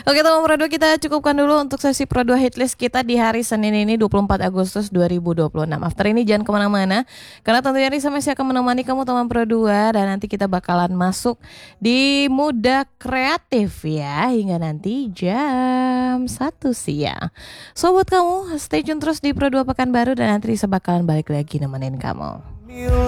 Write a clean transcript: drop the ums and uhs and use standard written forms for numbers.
Oke teman Pro 2, kita cukupkan dulu untuk sesi Pro 2 Hitlist kita di hari Senin ini 24 Agustus 2026. After ini jangan kemana-mana, karena tentunya Risa masih akan menemani kamu teman Pro 2. Dan nanti kita bakalan masuk di Muda Kreatif ya, hingga nanti jam 1 siang. So buat kamu stay tune terus di Pro 2 Pekanbaru, dan nanti Risa bakalan balik lagi nemenin kamu.